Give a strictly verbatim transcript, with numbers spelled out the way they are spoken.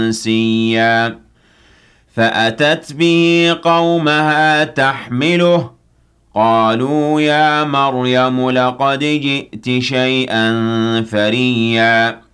سِيًّا فَأَتَتْ بِهِ قَوْمَهَا تَحْمِلُهُ قَالُوا يَا مَرْيَمُ لَقَدْ جِئْتِ شَيْئًا فَرِيًّا